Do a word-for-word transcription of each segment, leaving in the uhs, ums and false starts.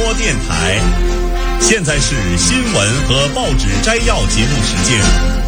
播电台。现在是新闻和报纸摘要节目时间。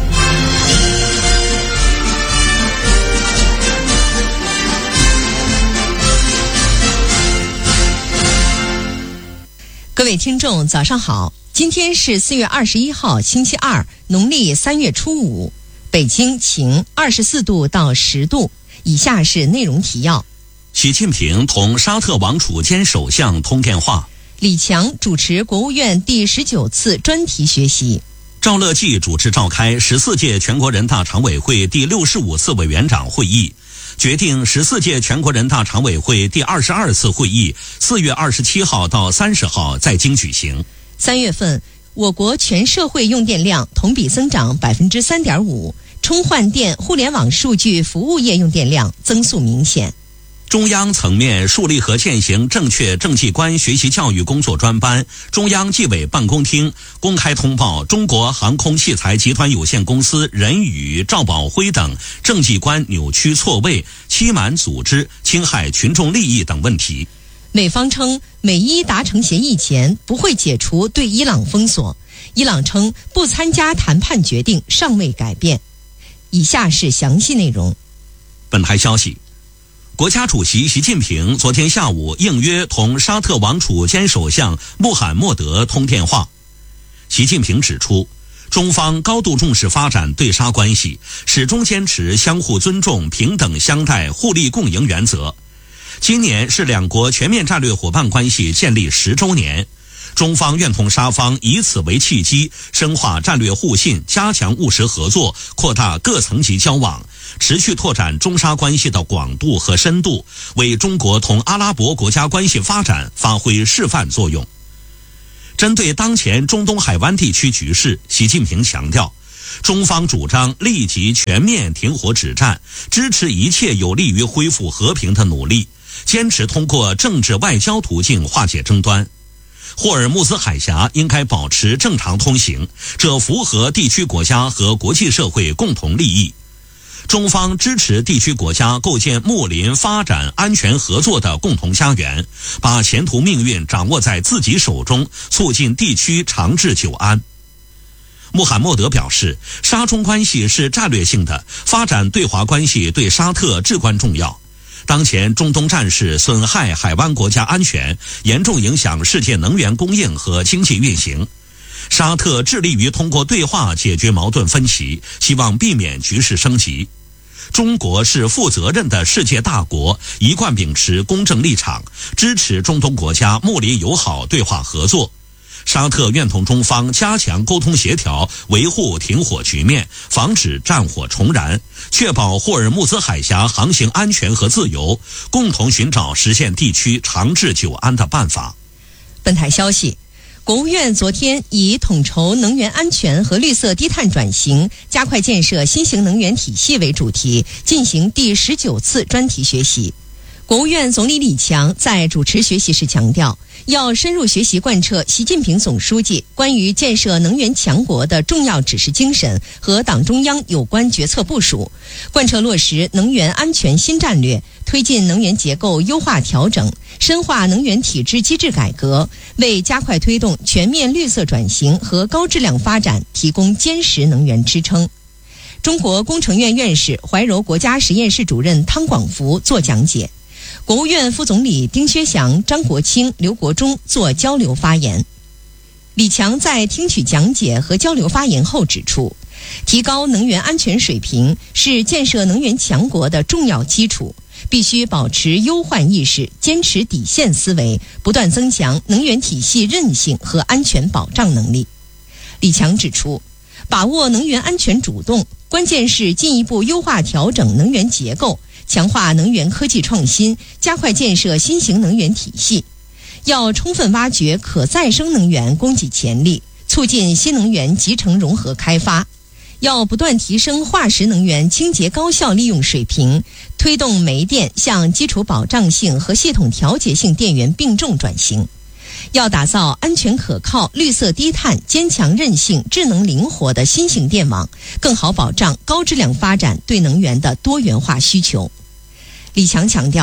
各位听众早上好，今天是四月二十一号星期二，农历三月初五，北京晴，二十四度到十度。以下是内容提要。 习近平同沙特王储兼首相通电话。 李强主持国务院第十九次专题学习。 赵乐际主持召开十四届全国人大常委会第六十五次委员长会议，决定十四届全国人大常委会第二十二次会议四月二十七号到三十号在京举行。 三月份，我国全社会用电量同比增长百分之三点五，充换电、互联网数据服务业用电量增速明显。 中央层面树立和践行正确政绩观学习教育工作专班，中央纪委办公厅公开通报中国航空器材集团有限公司任宇、赵宝辉等政绩观扭曲错位、欺瞒组织、侵害群众利益等问题。 美方称美伊达成协议前不会解除对伊朗封锁，伊朗称不参加谈判决定尚未改变。以下是详细内容。 本台消息，国家主席习近平昨天下午应约同沙特王储兼首相穆罕默德通电话。习近平指出，中方高度重视发展对沙关系，始终坚持相互尊重、平等相待、互利共赢原则。今年是两国全面战略伙伴关系建立十周年，中方愿同沙方以此为契机，深化战略互信，加强务实合作，扩大各层级交往，持续拓展中沙关系的广度和深度，为中国同阿拉伯国家关系发展发挥示范作用。针对当前中东海湾地区局势，习近平强调，中方主张立即全面停火止战，支持一切有利于恢复和平的努力，坚持通过政治外交途径化解争端。霍尔木兹海峡应该保持正常通行，这符合地区国家和国际社会共同利益。中方支持地区国家构建睦邻、发展、安全合作的共同家园，把前途命运掌握在自己手中，促进地区长治久安。穆罕默德表示，沙中关系是战略性的，发展对华关系对沙特至关重要。当前中东战事损害海湾国家安全，严重影响世界能源供应和经济运行。沙特致力于通过对话解决矛盾分歧，希望避免局势升级。中国是负责任的世界大国，一贯秉持公正立场，支持中东国家睦邻友好对话合作。沙特愿同中方加强沟通协调，维护停火局面，防止战火重燃，确保霍尔木兹海峡航行安全和自由，共同寻找实现地区长治久安的办法。 本台消息，国务院昨天以统筹能源安全和绿色低碳转型，加快建设新型能源体系为主题，进行第十九次专题学习。国务院总理李强在主持学习时强调，要深入学习贯彻习近平总书记关于建设能源强国的重要指示精神和党中央有关决策部署，贯彻落实能源安全新战略，推进能源结构优化调整，深化能源体制机制改革，为加快推动全面绿色转型和高质量发展提供坚实能源支撑。中国工程院院士、怀柔国家实验室主任汤广福作讲解，国务院副总理丁薛祥、张国清、刘国中做交流发言。李强在听取讲解和交流发言后指出，提高能源安全水平是建设能源强国的重要基础，必须保持忧患意识，坚持底线思维，不断增强能源体系韧性和安全保障能力。李强指出，把握能源安全主动，关键是进一步优化调整能源结构，强化能源科技创新，加快建设新型能源体系。要充分挖掘可再生能源供给潜力，促进新能源集成融合开发。要不断提升化石能源清洁高效利用水平，推动煤电向基础保障性和系统调节性电源并重转型。要打造安全可靠、绿色低碳、坚强韧性、智能灵活的新型电网，更好保障高质量发展对能源的多元化需求。李强强调，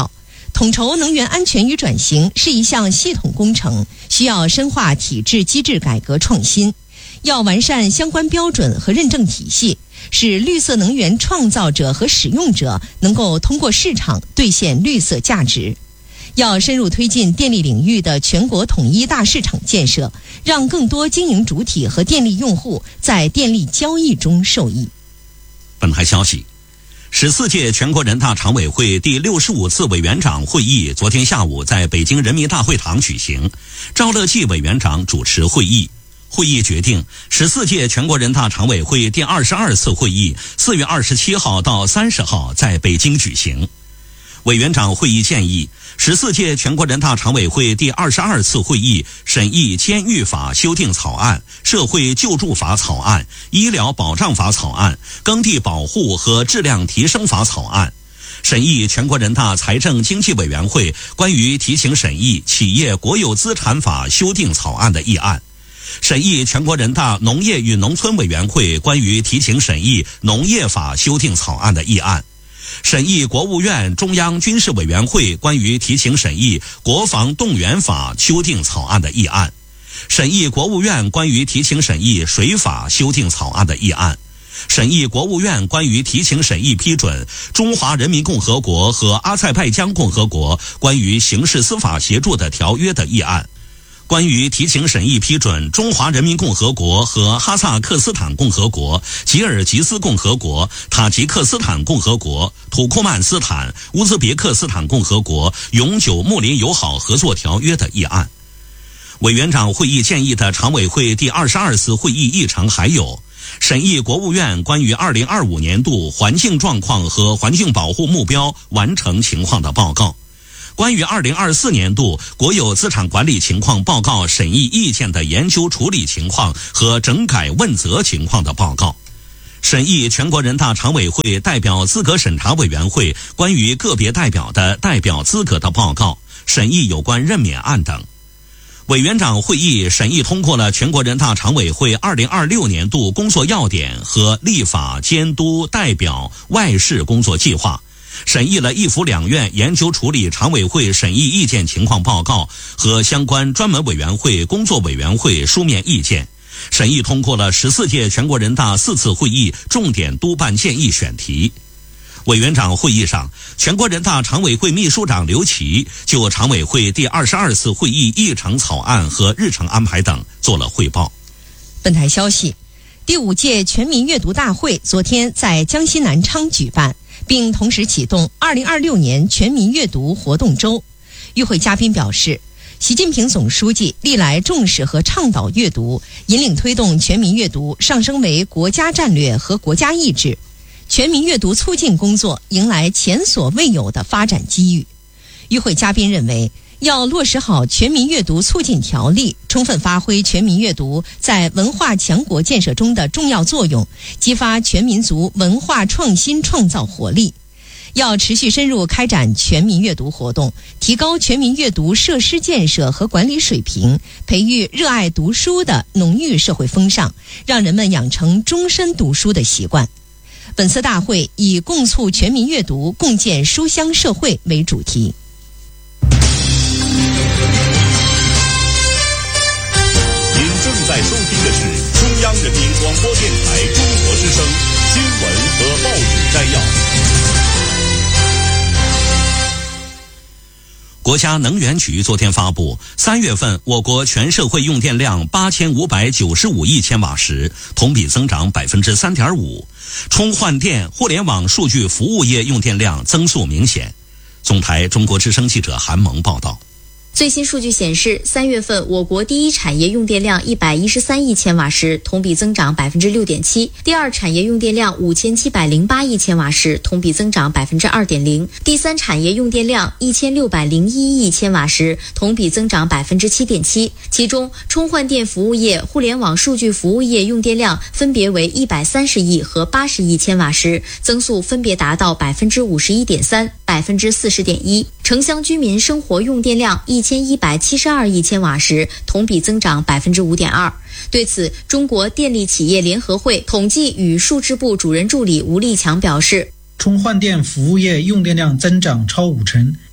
统筹能源安全与转型是一项系统工程，需要深化体制机制改革创新，要完善相关标准和认证体系，使绿色能源创造者和使用者能够通过市场兑现绿色价值。要深入推进电力领域的全国统一大市场建设，让更多经营主体和电力用户在电力交易中受益。 本台消息，十四届全国人大常委会第六十五次委员长会议昨天下午在北京人民大会堂举行，赵乐际委员长主持会议。会议决定，十四届全国人大常委会第二十二次会议四月二十七号到三十号在北京举行。委员长会议建议，十四届全国人大常委会第二十二次会议审议监狱法修订草案、社会救助法草案、医疗保障法草案、耕地保护和质量提升法草案，审议全国人大财政经济委员会关于提请审议企业国有资产法修订草案的议案，审议全国人大农业与农村委员会关于提请审议农业法修订草案的议案，审议国务院中央军事委员会关于提请审议国防动员法修订草案的议案，审议国务院关于提请审议水法修订草案的议案，审议国务院关于提请审议批准中华人民共和国和阿塞拜疆共和国关于刑事司法协助的条约的议案，关于提请审议批准中华人民共和国和哈萨克斯坦共和国、吉尔吉斯共和国、塔吉克斯坦共和国、土库曼斯坦、乌兹别克斯坦共和国永久睦邻友好合作条约的议案。委员长会议建议的常委会第二十二次会议议程还有：审议国务院关于二零二五年度环境状况和环境保护目标完成情况的报告；关于二零二四年度国有资产管理情况报告审议意见的研究处理情况和整改问责情况的报告；审议全国人大常委会代表资格审查委员会关于个别代表的代表资格的报告，审议有关任免案等。委员长会议审议通过了全国人大常委会二零二六年度工作要点和立法监督代表外事工作计划，审议了一府两院研究处理常委会审议意见情况报告和相关专门委员会工作委员会书面意见，审议通过了十四届全国人大四次会议重点督办建议选题。委员长会议上，全国人大常委会秘书长刘奇就常委会第二十二次会议议程草案和日程安排等做了汇报。 本台消息，第五届全民阅读大会昨天在江西南昌举办，并同时启动二零二六年全民阅读活动周。与会嘉宾表示，习近平总书记历来重视和倡导阅读，引领推动全民阅读上升为国家战略和国家意志。全民阅读促进工作迎来前所未有的发展机遇。与会嘉宾认为，要落实好全民阅读促进条例，充分发挥全民阅读在文化强国建设中的重要作用，激发全民族文化创新创造活力。要持续深入开展全民阅读活动，提高全民阅读设施建设和管理水平，培育热爱读书的浓郁社会风尚，让人们养成终身读书的习惯。本次大会以共促全民阅读，共建书香社会为主题。 您正在收听的是中央人民广播电台中国之声新闻和报纸摘要。 国家能源局昨天发布，三月份我国全社会用电量八千五百九十五亿千瓦时，同比增长百分之三点五。充换电、互联网数据服务业用电量增速明显。总台中国之声记者韩萌报道。 最新数据显示，三月份我国第一产业用电量一百一十三亿千瓦时，同比增长百分之六点七；第二产业用电量五千七百零八亿千瓦时，同比增长百分之二点零；第三产业用电量一千六百零一亿千瓦时，同比增长百分之七点七。其中，充换电服务业、互联网数据服务业用电量分别为一百三十亿和八十亿千瓦时，增速分别达到百分之五十一点三、百分之四十点一。城乡居民生活用电量一千一百七十二亿千瓦时，同比增长百分之五点二。对此，中国电力企业联合会统计与数字部主任助理吴立强表示， 充换电服务业用电量增长超五成，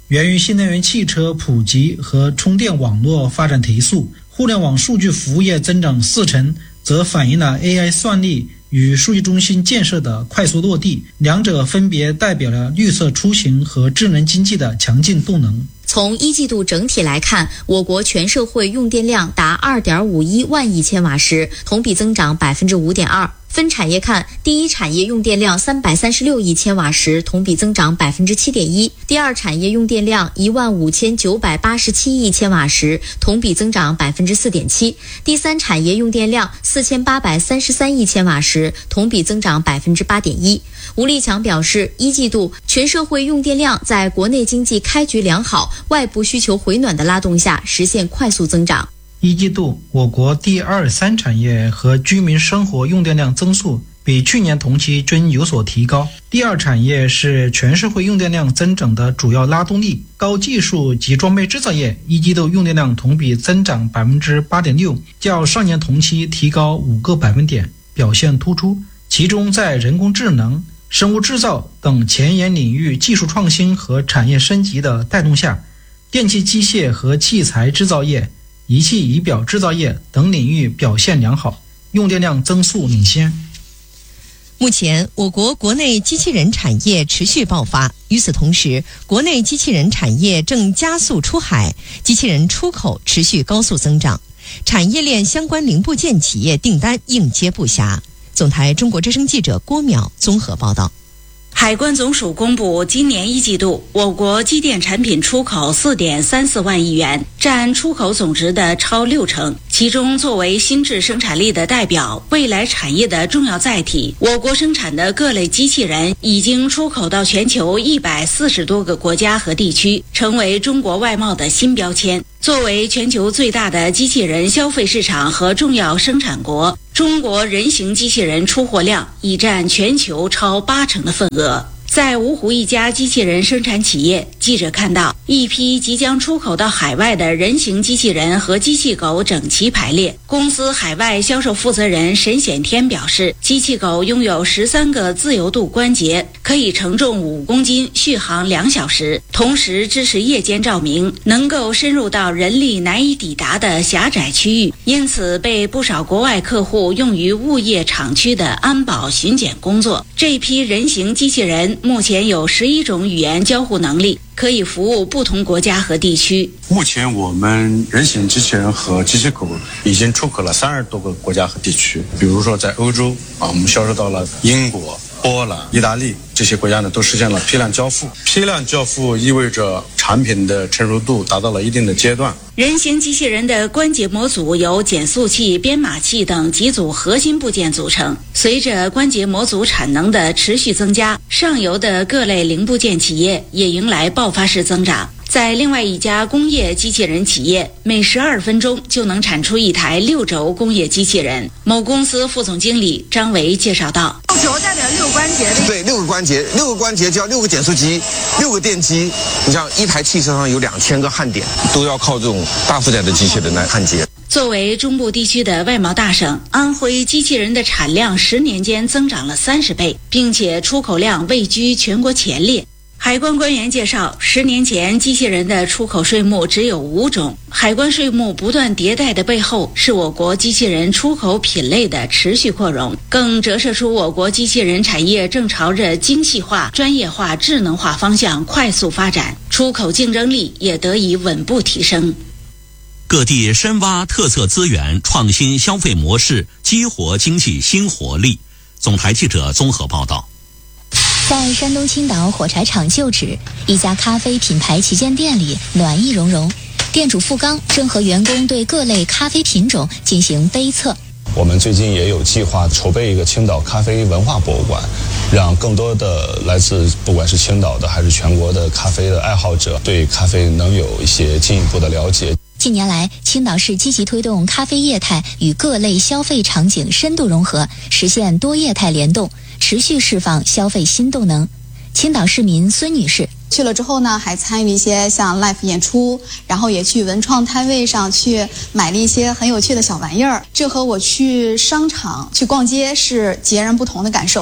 源于新能源汽车普及和充电网络发展提速。互联网数据服务业增长四成，则反映了 A I 算力与数据中心建设的快速落地，两者分别代表了绿色出行和智能经济的强劲动能。 从一季度整体来看，我国全社会用电量达 二点五一万亿千瓦时，同比增长 百分之五点二。分产业看，第一产业用电量三百三十六亿千瓦时，同比增长 百分之七点一；第二产业用电量一万五千九百八十七亿千瓦时，同比增长 百分之四点七；第三产业用电量四千八百三十三亿千瓦时，同比增长 百分之八点一。吴立强表示，一季度全社会用电量在国内经济开局良好、外部需求回暖的拉动下，实现快速增长。 一季度，我国第二、三产业和居民生活用电量增速比去年同期均有所提高。第二产业是全社会用电量增长的主要拉动力，高技术及装备制造业一季度用电量同比增长 百分之八点六， 较上年同期提高五个百分点，表现突出。其中在人工智能、生物制造等前沿领域技术创新和产业升级的带动下，电气机械和器材制造业、仪器仪表制造业等领域表现良好，用电量增速领先。 目前，我国国内机器人产业持续爆发，与此同时，国内机器人产业正加速出海，机器人出口持续高速增长，产业链相关零部件企业订单应接不暇。总台中国之声记者郭淼综合报道。 海关总署公布，今年一季度我国机电产品出口 四点三四万亿元，占出口总值的超六成。其中，作为新质生产力的代表、未来产业的重要载体，我国生产的各类机器人已经出口到全球一百四十多个国家和地区，成为中国外贸的新标签。作为全球最大的机器人消费市场和重要生产国，中国人形机器人出货量已占全球超八成的份额。在芜湖一家机器人生产企业，记者看到一批即将出口到海外的人形机器人和机器狗整齐排列。公司海外销售负责人沈显天表示，机器狗拥有十三个自由度关节，可以承重五公斤，续航两小时，同时支持夜间照明，能够深入到人力难以抵达的狭窄区域，因此被不少国外客户用于物业厂区的安保巡检工作。这批人形机器人目前有十一种语言交互能力，可以服务不同国家和地区。 目前我们人形机器人和机器狗已经出口了三十多个国家和地区，比如说在欧洲啊，我们销售到了英国、波兰、意大利这些国家呢，都实现了批量交付。批量交付意味着产品的成熟度达到了一定的阶段。 人形机器人的关节模组由减速器、编码器等几组核心部件组成。随着关节模组产能的持续增加，上游的各类零部件企业也迎来爆发式增长。在另外一家工业机器人企业，每十二分钟就能产出一台六轴工业机器人。某公司副总经理张维介绍道： 六轴代表六个关节， 对，六个关节，六个关节就要六个减速机，六个电机。你像一台汽车上有两千个焊点，都要靠这种大负载的机器人来焊接。 作为中部地区的外贸大省，安徽机器人的产量十年间增长了三十倍，并且出口量位居全国前列。海关官员介绍，十年前机器人的出口税目只有五种，海关税目不断迭代的背后，是我国机器人出口品类的持续扩容，更折射出我国机器人产业正朝着精细化、专业化、智能化方向快速发展，出口竞争力也得以稳步提升。 各地深挖特色资源，创新消费模式，激活经济新活力。总台记者综合报道。 在山东青岛火柴厂旧址，一家咖啡品牌旗舰店里暖意融融，店主付刚正和员工对各类咖啡品种进行杯测。 我们最近也有计划筹备一个青岛咖啡文化博物馆，让更多的来自不管是青岛的还是全国的咖啡的爱好者对咖啡能有一些进一步的了解。 近年来，青岛市积极推动咖啡业态与各类消费场景深度融合，实现多业态联动，持续释放消费新动能。青岛市民孙女士去了之后呢，还参与一些像 live 演出，然后也去文创摊位上去买了一些很有趣的小玩意儿，这和我去商场去逛街是截然不同的感受。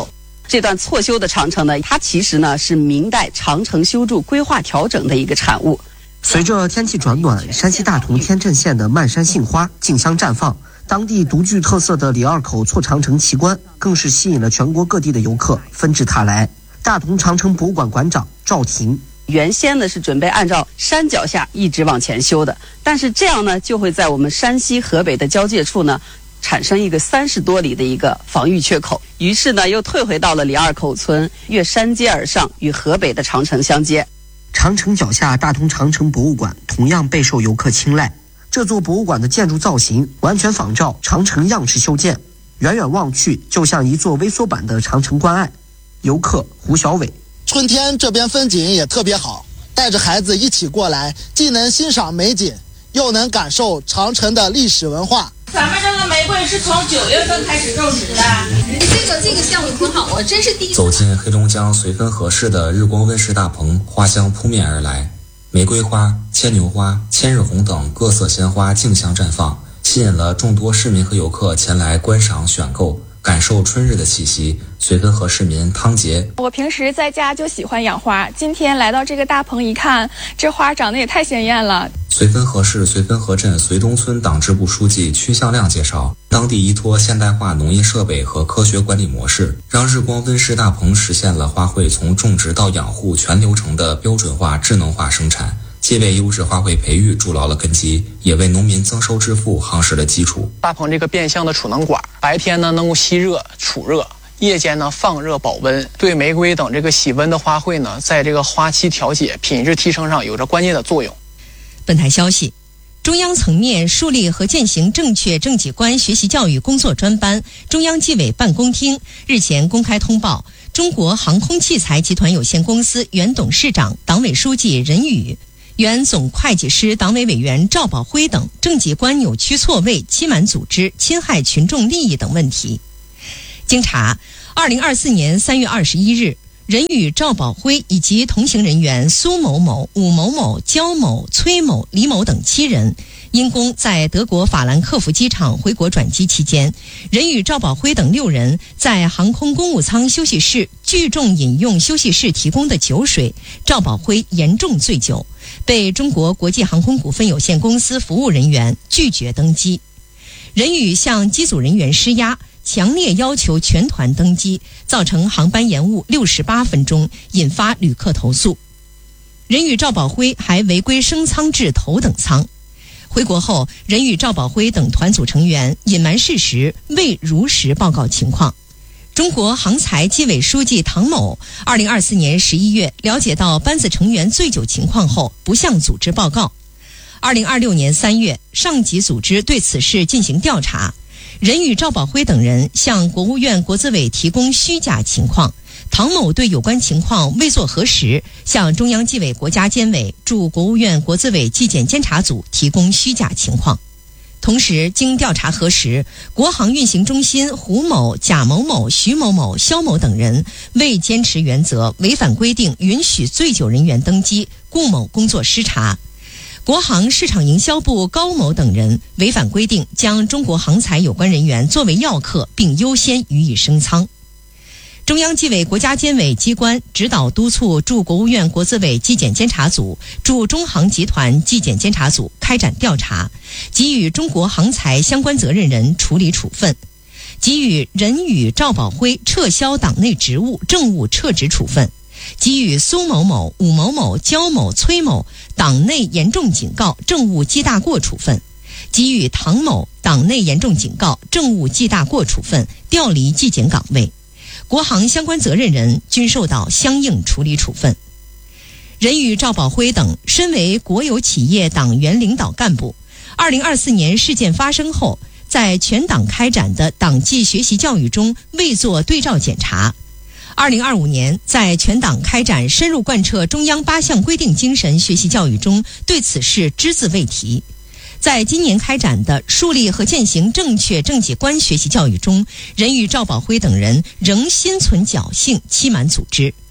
这段错修的长城呢，它其实呢是明代长城修筑规划调整的一个产物。 随着天气转暖，山西大同天镇县的漫山杏花竞相绽放，当地独具特色的李二口错长城奇观更是吸引了全国各地的游客纷至沓来。大同长城博物馆馆长赵婷， 原先呢是准备按照山脚下一直往前修的，但是这样呢就会在我们山西河北的交界处呢产生一个三十多里的一个防御缺口，于是呢又退回到了李二口村，越山街而上，与河北的长城相接。 长城脚下大同长城博物馆同样备受游客青睐，这座博物馆的建筑造型完全仿照长城样式修建，远远望去就像一座微缩版的长城关隘。游客胡小伟， 春天这边风景也特别好，带着孩子一起过来，既能欣赏美景，又能感受长城的历史文化。 咱们这个玫瑰是从九月份开始种植的。 这个这个项目挺好，我真是第一次。 走进黑龙江绥芬河市的日光温室大棚，花香扑面而来，玫瑰花、牵牛花、千日红等各色鲜花竞相绽放，吸引了众多市民和游客前来观赏选购，感受春日的气息。绥芬河市民汤杰， 我平时在家就喜欢养花，今天来到这个大棚一看，这花长得也太鲜艳了。 绥芬河市绥芬河镇绥东村党支部书记曲向亮介绍，当地依托现代化农业设备和科学管理模式，让日光温室大棚实现了花卉从种植到养护全流程的标准化智能化生产，既为优质花卉培育筑牢了根基，也为农民增收致富夯实了基础。 大棚这个变相的储能管，白天呢能够吸热储热，夜间呢放热保温，对玫瑰等这个喜温的花卉呢，在这个花期调节、品质提升上有着关键的作用。 本台消息，中央层面树立和践行正确政绩观学习教育工作专班中央纪委办公厅日前公开通报，中国航空器材集团有限公司原董事长、党委书记任宇、原总会计师党委委员赵宝辉等政绩观扭曲错位、欺瞒组织、侵害群众利益等问题。经查，二零二四年三月二十一日，任宇、赵宝辉以及同行人员苏某某、武某某、焦某、崔某、李某等七人，因公在德国法兰克福机场回国转机期间，任宇、赵宝辉等六人在航空公务舱休息室聚众饮用休息室提供的酒水，赵宝辉严重醉酒，被中国国际航空股份有限公司服务人员拒绝登机。任宇向机组人员施压，强烈要求全团登机，造成航班延误六十八分钟，引发旅客投诉。任宇、赵宝辉还违规升舱至头等舱。回国后，任宇、赵宝辉等团组成员隐瞒事实，未如实报告情况。中国航材纪委书记唐某二零二四年十一月了解到班子成员醉酒情况后，不向组织报告。二零二六年三月，上级组织对此事进行调查，任宇、赵宝辉等人向国务院国资委提供虚假情况，唐某对有关情况未作核实，向中央纪委国家监委驻国务院国资委纪检监察组提供虚假情况。同时，经调查核实，国航运行中心胡某、贾某某、徐某某、肖某等人未坚持原则，违反规定允许醉酒人员登机，顾某工作失察。国航市场营销部高某等人违反规定，将中国航材有关人员作为要客，并优先予以升舱。中央纪委国家监委机关指导督促驻国务院国资委纪检监察组、驻中航集团纪检监察组开展调查，给予中国航材相关责任人处理处分，给予任宇、赵宝辉撤销党内职务、政务撤职处分，给予苏某某、武某某、焦某、崔某党内严重警告、政务记大过处分，给予唐某党内严重警告、政务记大过处分，调离纪检岗位。国航相关责任人均受到相应处理处分。任宇、赵宝辉等身为国有企业党员领导干部，二零二四年事件发生后，在全党开展的党纪学习教育中未做对照检查。二零二五年，在全党开展深入贯彻中央八项规定精神学习教育中，对此事只字未提。在今年开展的树立和践行正确政绩观学习教育中，任宇、赵宝辉等人仍心存侥幸，欺瞒组织。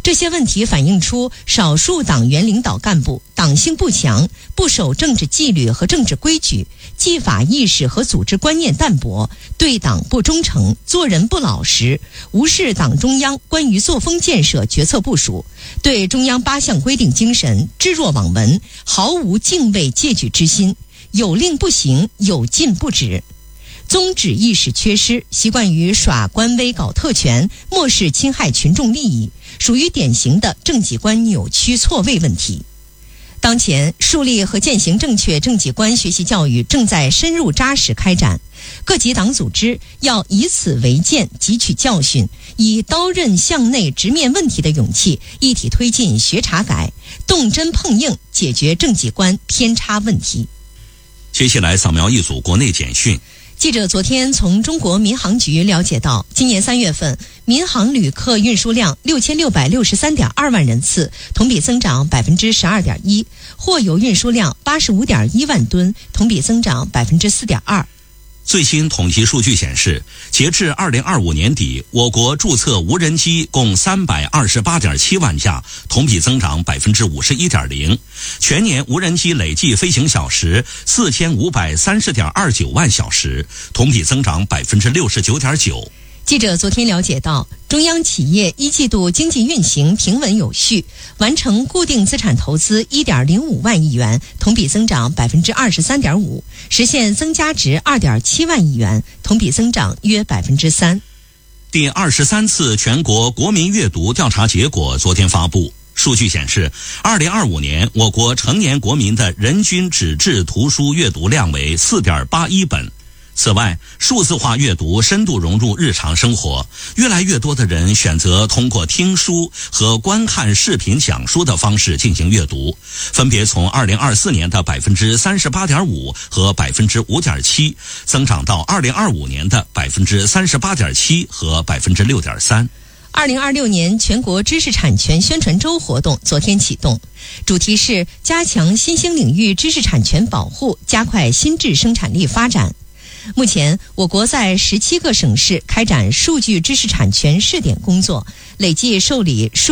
这些问题反映出少数党员领导干部党性不强，不守政治纪律和政治规矩，纪法意识和组织观念淡薄，对党不忠诚，做人不老实，无视党中央关于作风建设决策部署，对中央八项规定精神置若罔闻，毫无敬畏戒惧之心，有令不行，有禁不止。宗旨意识缺失，习惯于耍官威搞特权，漠视侵害群众利益，属于典型的政绩观扭曲错位问题。当前，树立和践行正确政绩观学习教育正在深入扎实开展，各级党组织要以此为鉴，汲取教训，以刀刃向内直面问题的勇气，一体推进学查改，动真碰硬，解决政绩观偏差问题。 接下来扫描一组国内简讯。 记者昨天从中国民航局了解到，今年三月份民航旅客运输量六千六百六十三点二万人次，同比增长百分之十二点一；货邮运输量八十五点一万吨，同比增长百分之四点二。 最新统计数据显示，截至二零二五年底，我国注册无人机共三百二十八点七万架，同比增长百分之五十一点零。全年无人机累计飞行小时四千五百三十点二九万小时，同比增长百分之六十九点九。 记者昨天了解到，中央企业一季度经济运行平稳有序，完成固定资产投资一点零五万亿元，同比增长百分之二十三点五，实现增加值二点七万亿元，同比增长约百分之三。 第二十三次全国国民阅读调查结果昨天发布。数据显示，二零二五年我国成年国民的人均纸质图书阅读量为 四点八一本。此外，数字化阅读深度融入日常生活，越来越多的人选择通过听书和观看视频讲书的方式进行阅读，分别从二零二四年的百分之三十八点五和百分之五点七，增长到二零二五年的百分之三十八点七和百分之六点三。 二零二六年全国知识产权宣传周活动昨天启动，主题是加强新兴领域知识产权保护，加快新质生产力发展。目前，我国在十七个省市开展数据知识产权试点工作，累计受理数